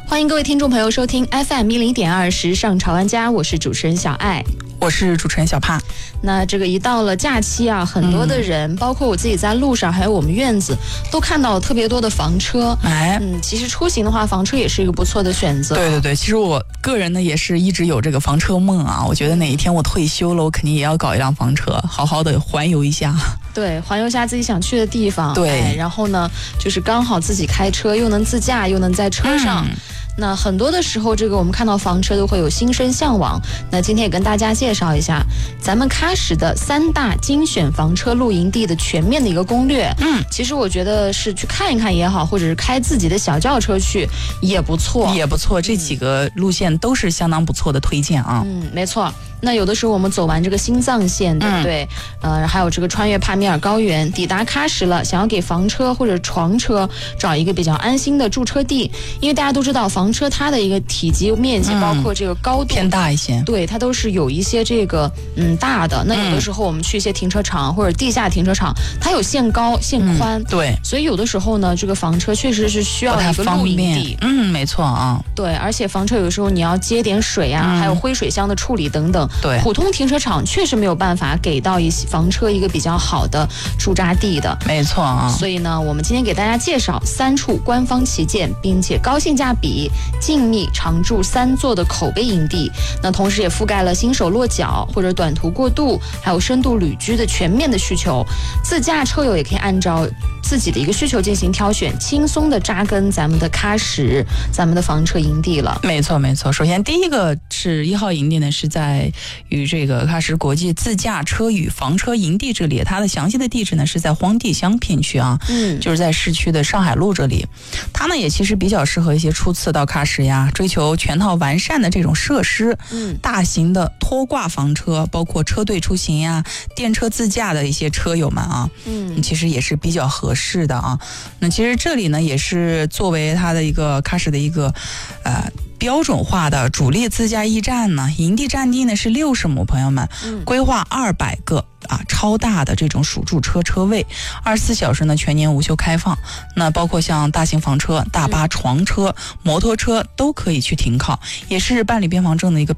欢迎各位听众朋友收听 FM101.2时尚潮玩家，我是主持人小爱， 我是主持人小帕。 那这个一到了假期啊，很多的人，包括我自己在路上，还有我们院子，都看到特别多的房车。其实出行的话，房车也是一个不错的选择。 对，其实我个人呢也是一直有这个房车梦啊。我觉得哪一天我退休了，我肯定也要搞一辆房车，好好的环游一下。 对，环游一下自己想去的地方。 对， 然后呢，就是刚好自己开车，又能自驾，又能在车上。那很多的时候，这个我们看到房车都会有心生向往。那今天也跟大家介绍一下咱们喀什的3大精选房车露营地的全面的一个攻略。其实我觉得是去看一看也好，或者是开自己的小轿车去也不错， 这几个路线都是相当不错的推荐啊。 没错。那有的时候我们走完这个新藏线，对不对？还有这个穿越帕米尔高原，抵达喀什了，想要给房车或者床车找一个比较安心的驻车地，因为大家都知道房车它的一个体积面积，包括这个高度偏大一些， 对，它都是有一些这个大的。那有的时候我们去一些停车场或者地下停车场，它有限高限宽， 对， 所以有的时候呢，这个房车确实是需要一个露营地。 没错啊。 对，而且房车有时候你要接点水啊，还有灰水箱的处理等等。 对， 普通停车场确实没有办法给到房车一个比较好的驻扎地的。 没错啊。 所以呢，我们今天给大家介绍3处官方旗舰并且高性价比、静谧常驻3座的口碑营地。那同时也覆盖了新手落脚或者短途过渡，还有深度旅居的全面的需求。自驾车友也可以按照自己的一个需求进行挑选，轻松的扎根咱们的喀什，咱们的房车营地了。 没错。首先第一个是1号营地呢，是在于这个喀什国际自驾车与房车营地这里，它的详细的地址呢是在荒地乡片区啊，就是在市区的上海路这里。它呢也其实比较适合一些初次到喀什呀，追求全套完善的这种设施，大型的拖挂房车，包括车队出行呀、电车自驾的一些车友们啊，其实也是比较合适的啊。那其实这里呢也是作为它的一个喀什的一个标准化的主力自驾驿站呢，营地占地呢是60亩，朋友们，规划200个超大的这种属驻车位，24小时呢全年无休开放。那包括像大型房车、大巴、床车、摩托车都可以去停靠，也是办理边防证的一个